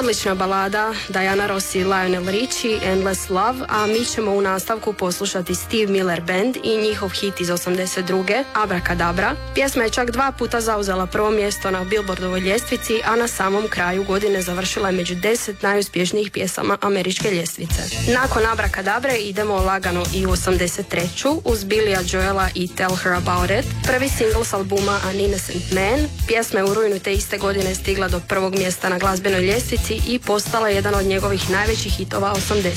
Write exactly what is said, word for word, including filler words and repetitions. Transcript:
Odlična balada Diana Ross i Lionel Richie, Endless Love, a mi ćemo u nastavku poslušati Steve Miller Band i njihov hit iz osamdeset druge. Abracadabra. Pjesma je čak dva puta zauzela prvo mjesto na Billboardovoj ljestvici, a na samom kraju godine završila je među deset najuspješnijih pjesama američke ljestvice. Nakon Abracadabre idemo lagano i u osamdeset treću uz Billya Joela i Tell Her About It, prvi singl s albuma An Innocent Man. Pjesma je u rujnu te iste godine stigla do prvog mjesta na glazbenoj ljestvici i postala jedan od njegovih najvećih hitova osamdesetih.